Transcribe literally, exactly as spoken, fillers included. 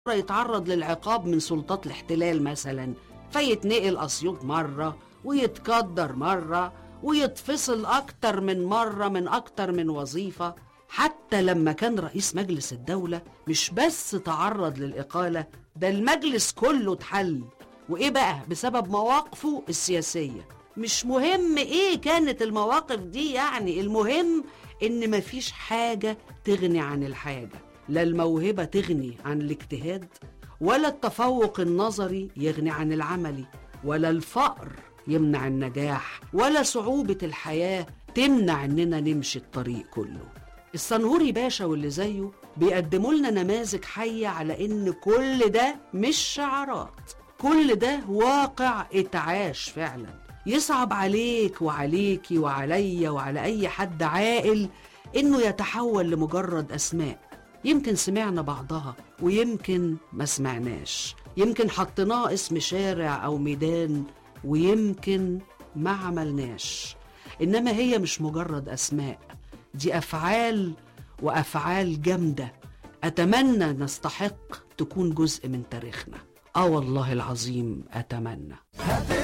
يتعرض للعقاب من سلطات الاحتلال مثلا، فيتنقل أسيوط مرة ويتقدر مرة ويتفصل أكتر من مرة من أكتر من وظيفة. حتى لما كان رئيس مجلس الدولة مش بس تعرض للإقالة، ده المجلس كله اتحل. وإيه بقى؟ بسبب مواقفه السياسية. مش مهم إيه كانت المواقف دي، يعني المهم إن مفيش حاجة تغني عن الحاجة، لا الموهبة تغني عن الاجتهاد، ولا التفوق النظري يغني عن العملي، ولا الفقر يمنع النجاح، ولا صعوبة الحياة تمنع إننا نمشي الطريق كله. السنهوري باشا واللي زيه بيقدموا لنا نماذج حية على إن كل ده مش شعارات، كل ده واقع اتعاش فعلا. يصعب عليك وعليكي وعليا وعلى أي حد عاقل إنه يتحول لمجرد أسماء. يمكن سمعنا بعضها ويمكن ما سمعناش، يمكن حطيناه اسم شارع أو ميدان ويمكن ما عملناش، إنما هي مش مجرد أسماء، دي أفعال، وأفعال جامدة أتمنى نستحق تكون جزء من تاريخنا. آه والله العظيم أتمنى.